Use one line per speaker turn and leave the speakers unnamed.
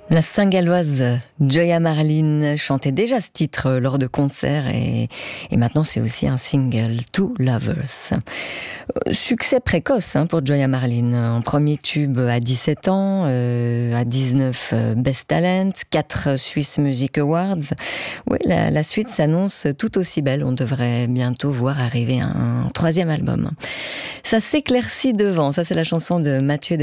La Saint-Galloise Joya Marlin chantait déjà ce titre lors de concerts et maintenant c'est aussi un single, Two Lovers. Succès précoce pour Joya Marlin. En premier tube à 17 ans, à 19 Best Talent, 4 Swiss Music Awards. Oui, la suite s'annonce tout aussi belle. On devrait bientôt voir arriver un troisième album. Ça s'éclaircit devant, ça c'est la chanson de Mathieu